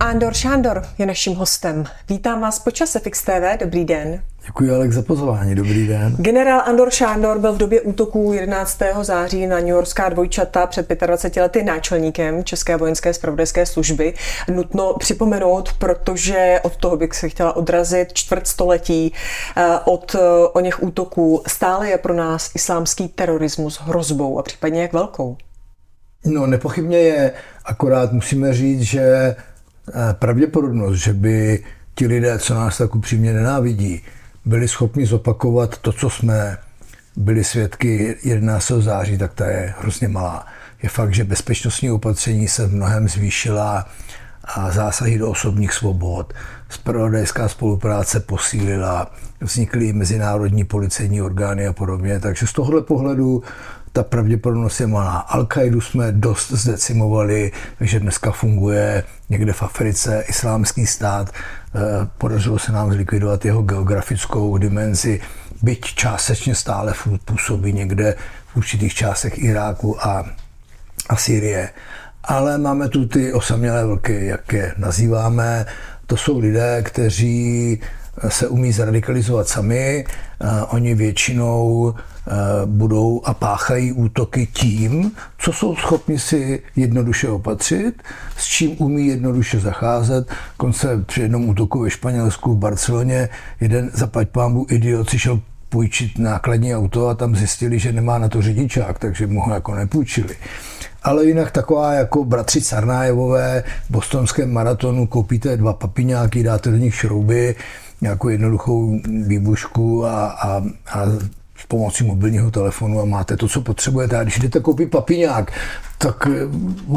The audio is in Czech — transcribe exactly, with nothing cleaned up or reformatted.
Andor Šándor je naším hostem. Vítám vás po Čase Fix T V, dobrý den. Děkuji, Alex, za pozvání, dobrý den. Generál Andor Šándor byl v době útoků jedenáctého září na newyorská dvojčata před dvaceti pěti lety náčelníkem České vojenské zpravodajské služby. Nutno připomenout, protože od toho bych se chtěla odrazit čtvrtstoletí od oněch útoků. Stále je pro nás islámský terorismus hrozbou a případně jak velkou? No, nepochybně je, akorát musíme říct, že pravděpodobnost, že by ti lidé, co nás tak upřímně nenávidí, byli schopni zopakovat to, co jsme byli svědky jedenáctého září, tak ta je hrozně malá. Je fakt, že bezpečnostní opatření se v mnohem zvýšila a zásahy do osobních svobod, zpravodajská spolupráce posílila, vznikly mezinárodní policejní orgány a podobně, takže z tohohle pohledu ta pravděpodobnost je malá. Al-Kaidu jsme dost zdecimovali, takže dneska funguje někde v Africe islámský stát. Podařilo se nám zlikvidovat jeho geografickou dimenzi, byť částečně stále působí někde v určitých částech Iráku a, a Sýrie. Ale máme tu ty osamělé vlky, jak je nazýváme. To jsou lidé, kteří se umí zradikalizovat sami. Oni většinou budou a páchají útoky tím, co jsou schopni si jednoduše opatřit, s čím umí jednoduše zacházet. Konce při jednom útoku ve Španělsku v Barceloně jeden zaplať pánbůh idiot si šel půjčit nákladní auto a tam zjistili, že nemá na to řidičák, takže mu ho jako nepůjčili. Ale jinak taková jako bratři Carnájevové v bostonském maratonu koupíte dva papiňáky, dáte do nich šrouby, nějakou jednoduchou výbušku a, a, a s pomocí mobilního telefonu a máte to, co potřebujete. A když jdete koupit papiňák, tak